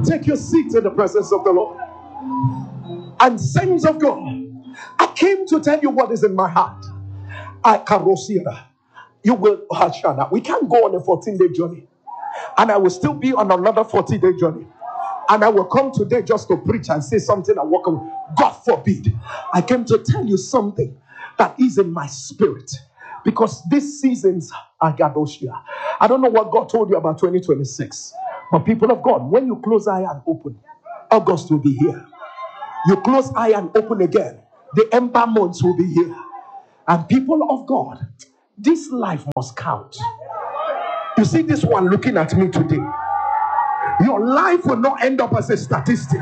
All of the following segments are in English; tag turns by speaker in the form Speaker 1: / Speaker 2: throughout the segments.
Speaker 1: Take your seat in the presence of the Lord. And saints of God, I came to tell you what is in my heart. You will, Hashana. We can't go on a 14-day journey. And I will still be on another 40-day journey. And I will come today just to preach and say something and walk away. God forbid. I came to tell you something that is in my spirit. Because these seasons are Gadoshia. I don't know what God told you about 2026. But people of God, when you close eye and open, August will be here. You close eye and open again, the ember months will be here. And people of God, this life must count. You see this one looking at me today. Your life will not end up as a statistic.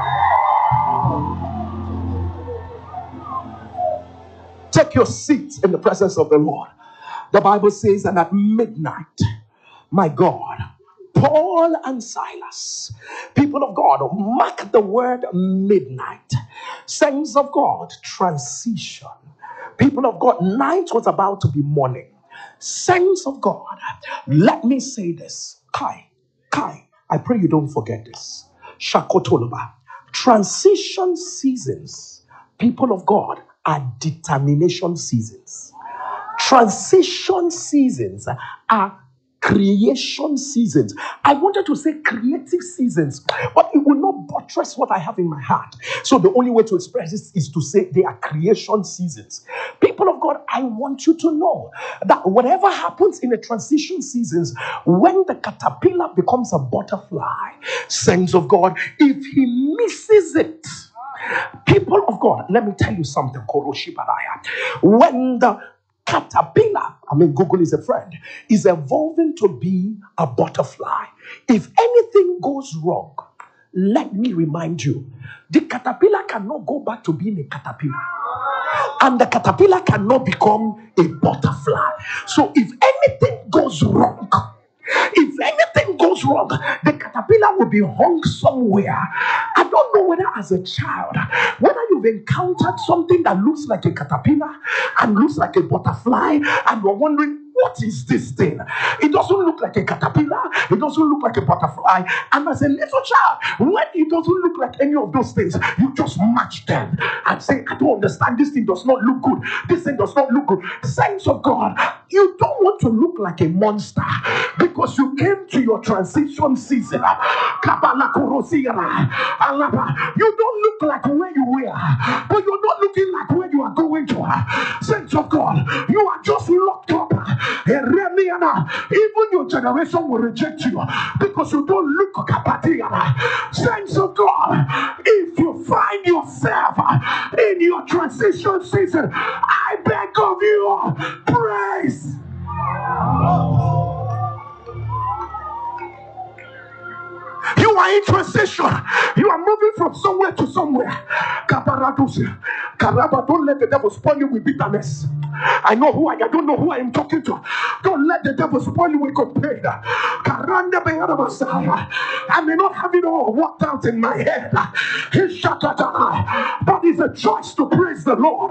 Speaker 1: Take your seat in the presence of the Lord. The Bible says, and at midnight, my God, Paul and Silas, people of God, mark the word midnight. Saints of God, transition. People of God, night was about to be morning. Saints of God, let me say this. Kai, I pray you don't forget this. Shakotoloba. Transition seasons, people of God, are determination seasons. Transition seasons are creation seasons. I wanted to say creative seasons, but it will not buttress what I have in my heart. So the only way to express this is to say they are creation seasons. People of God, I want you to know that whatever happens in the transition seasons, when the caterpillar becomes a butterfly, saints of God, if he misses it, people of God, let me tell you something. When the caterpillar, Google is a friend, is evolving to be a butterfly. If anything goes wrong, let me remind you, the caterpillar cannot go back to being a caterpillar. And the caterpillar cannot become a butterfly. So if anything goes wrong, the caterpillar will be hung somewhere. I don't know whether as a child, whether you've encountered something that looks like a caterpillar and looks like a butterfly, and you're wondering, what is this thing? It doesn't look like a caterpillar. It doesn't look like a butterfly. And as a little child, when it doesn't look like any of those things, you just match them and say, I don't understand. This thing does not look good. This thing does not look good. Saints of God, you don't want to look like a monster because you came to your transition season. You don't look like where you were, but you're not looking like where you are going to. Saints of God, you are just locked up. Even your generation will reject you because you don't look Kapatiana. Saints of God, if you find yourself in your transition season, I beg of you, praise. You are in transition. You are moving from somewhere to somewhere. Don't let the devil spoil you with bitterness. I know who I don't know who I am talking to. Don't let the devil spoil you with complaint. I may not have it all worked out in my head, but it's a choice to praise the Lord.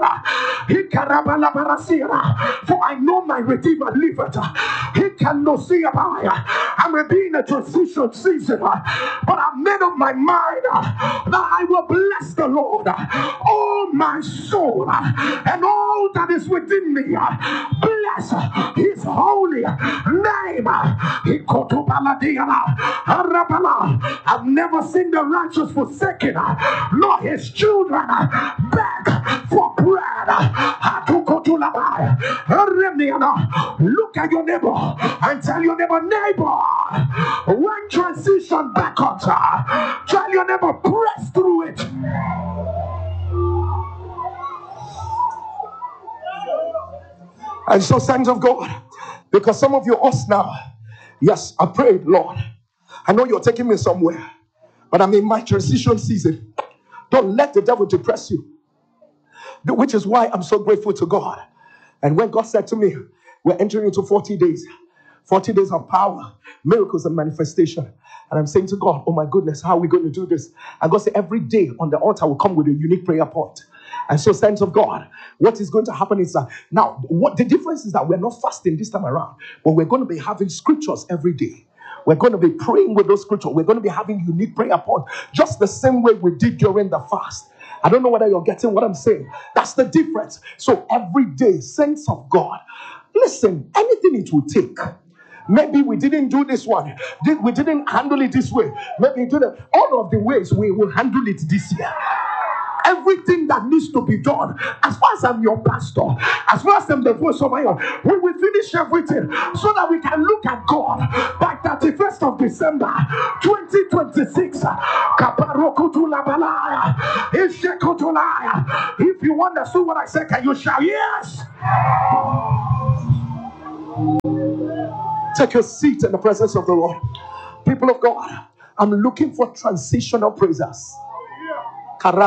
Speaker 1: For I know my Redeemer liveth. He cannot see about. I may be in a transition season, but I've made up my mind that I will bless the Lord, all my soul, and all that is within me. Bless his holy name. I've never seen the righteous forsaken, nor his children beg for bread. Look at your neighbor and tell your neighbor, when transition back on, tell your neighbor, press through it. And so, saints of God, because some of you us now, yes, I prayed, Lord, I know you're taking me somewhere, but I'm in my transition season. Don't let the devil depress you, which is why I'm so grateful to God. And when God said to me, we're entering into 40 days of power, miracles, and manifestation. And I'm saying to God, oh my goodness, how are we going to do this? And God said, every day on the altar will come with a unique prayer point. And so, saints of God, what is going to happen is that now, what the difference is that we're not fasting this time around, but we're going to be having scriptures every day. We're going to be praying with those scriptures. We're going to be having unique prayer points, just the same way we did during the fast. I don't know whether you're getting what I'm saying. That's the difference. So every day, saints of God, listen, anything it will take. Maybe we didn't do this one. We didn't handle it this way. Maybe we didn't. All of the ways we will handle it this year. Everything that needs to be done, as far as I'm your pastor, as far as I'm the voice of my own, we will finish everything so that we can look at God by 31st of December 2026. If you understand what I said, can you shout yes? Take your seat in the presence of the Lord. People of God, I'm looking for transitional praisers. I'm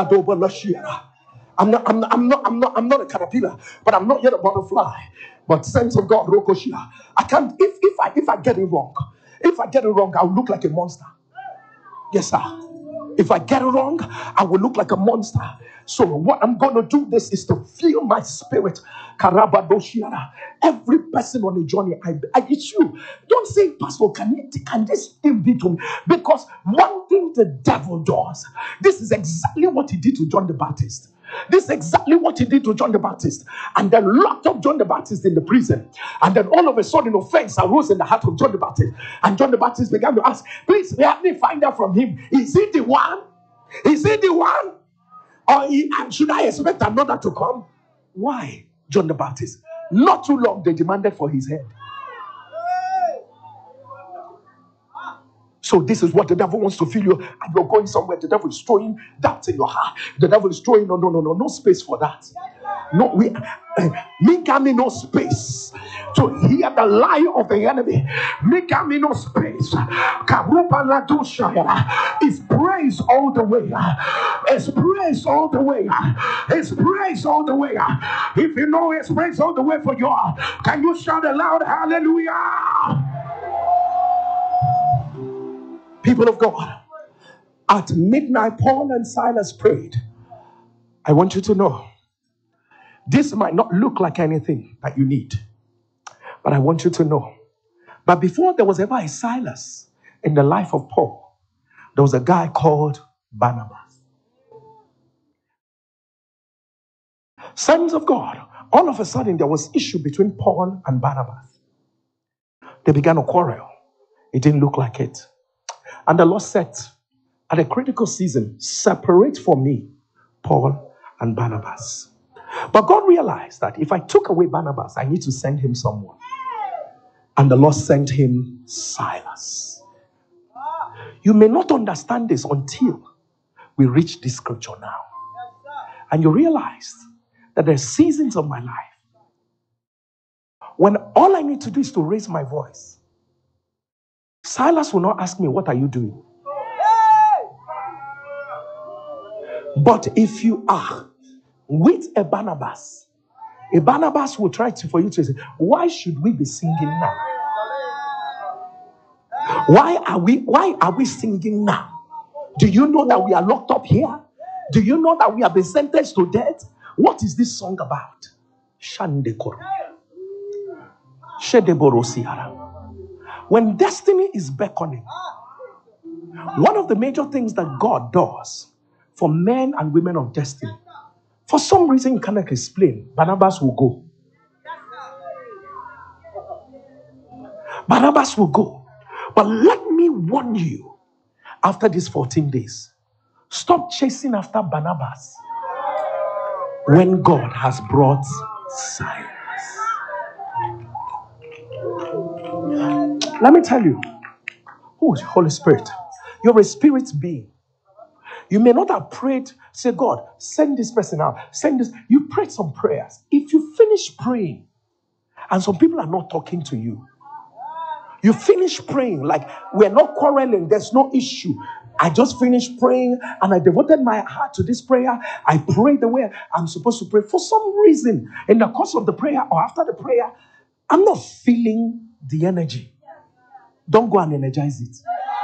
Speaker 1: not a caterpillar, but I'm not yet a butterfly. But sense of God, Rokoshia. I can't if I get it wrong, I'll look like a monster. Yes, sir. If I get it wrong, I will look like a monster. So what I'm going to do this is to fill my spirit. Karabadoshiana. Every person on the journey, it's you. Don't say, Pastor, can this thing be to me? Because one thing the devil does, this is exactly what he did to John the Baptist. This is exactly what he did to John the Baptist. And then locked up John the Baptist in the prison. And then all of a sudden, offense arose in the heart of John the Baptist. And John the Baptist began to ask, please help me find out from him. Is he the one? Is he the one? Or should I expect another to come? Why, John the Baptist? Not too long, they demanded for his head. So this is what the devil wants to feel you. And you're going somewhere. The devil is throwing doubt in your heart. The devil is throwing, no space for that. No, me no space to hear the lie of the enemy. Me no space. It's praise all the way. It's praise all the way. It's praise all the way. If you know it's praise all the way for you, can you shout aloud, hallelujah? People of God, at midnight, Paul and Silas prayed. I want you to know, this might not look like anything that you need, but I want you to know, but before there was ever a Silas in the life of Paul, there was a guy called Barnabas. Sons of God, all of a sudden there was issue between Paul and Barnabas. They began to quarrel. It didn't look like it. And the Lord said, at a critical season, separate from me Paul and Barnabas. But God realized that if I took away Barnabas, I need to send him someone. And the Lord sent him Silas. You may not understand this until we reach this scripture now. And you realize that there are seasons of my life when all I need to do is to raise my voice. Silas will not ask me, what are you doing? But if you are with a Barnabas will try for you to say, why should we be singing now? Why are we singing now? Do you know that we are locked up here? Do you know that we have been sentenced to death? What is this song about? When destiny is beckoning, one of the major things that God does for men and women of destiny, for some reason you cannot explain, Barnabas will go. Barnabas will go. But let me warn you, after these 14 days, stop chasing after Barnabas when God has brought Silas. Let me tell you, oh, Holy Spirit, you're a spirit being. You may not have prayed, say, God, send this person out, send this. You prayed some prayers. If you finish praying, and some people are not talking to you, you finish praying, like we're not quarreling, there's no issue. I just finished praying and I devoted my heart to this prayer. I prayed the way I'm supposed to pray. For some reason, in the course of the prayer or after the prayer, I'm not feeling the energy. Don't go and energize it.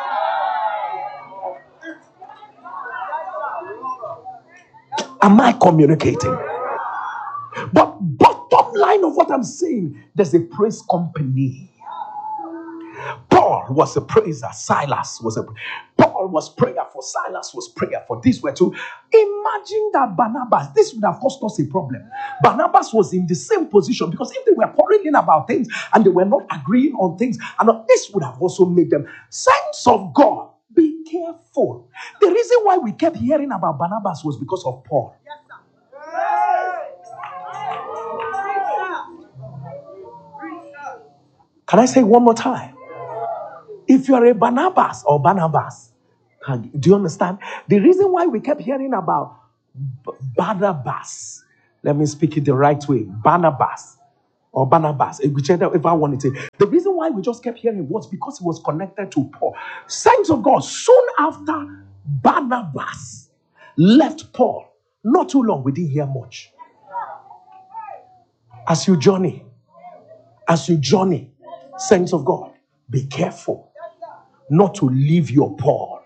Speaker 1: Am I communicating? But bottom line of what I'm saying, there's a praise company. Paul Paul was a praiser. Silas was a Paul was prayerful. Silas was prayerful. These were two. Imagine that Barnabas, this would have caused us a problem. Barnabas was in the same position because if they were quarreling about things and they were not agreeing on things, and this would have also made them saints of God. Be careful. The reason why we kept hearing about Barnabas was because of Paul. Can I say one more time? If you're a Barnabas or Barnabas, do you understand? The reason why we kept hearing about Barnabas, let me speak it the right way, Barnabas or Barnabas, whichever if I wanted to. The reason why we just kept hearing was because it was connected to Paul. Saints of God, soon after Barnabas left Paul, not too long, we didn't hear much. As you journey, saints of God, be careful not to leave your Paul.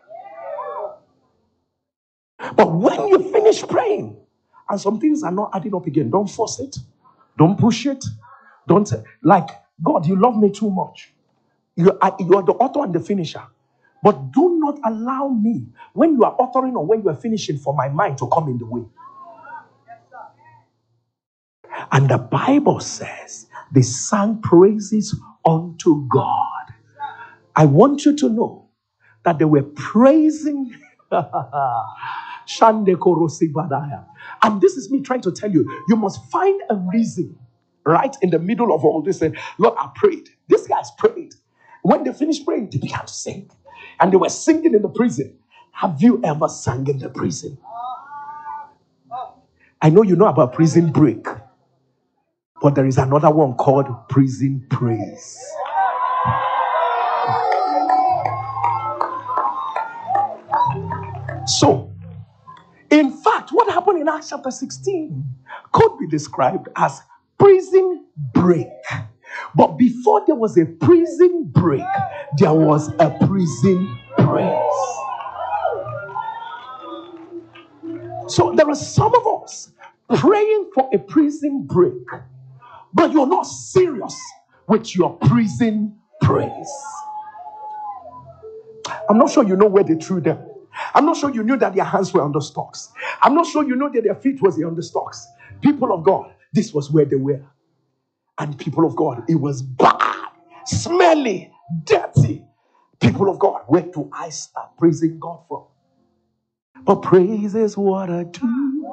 Speaker 1: But when you finish praying and some things are not adding up again, don't force it. Don't push it. Don't say, like, God, you love me too much. You are the author and the finisher. But do not allow me, when you are authoring or when you are finishing, for my mind to come in the way. And the Bible says they sang praises unto God. I want you to know that they were praising. And this is me trying to tell you, you must find a reason right in the middle of all this. And Lord, I prayed. These guys prayed. When they finished praying, they began to sing. And they were singing in the prison. Have you ever sang in the prison? I know you know about prison break. But there is another one called prison praise. So, in fact, what happened in Acts chapter 16 could be described as prison break. But before there was a prison break, there was a prison praise. So there are some of us praying for a prison break, but you're not serious with your prison praise. I'm not sure you know where they threw them. I'm not sure you knew that their hands were on the stocks. I'm not sure you know that their feet was on the stocks. People of God, this was where they were. And people of God, it was bad, smelly, dirty. People of God, where do I start praising God from? But praise is what I do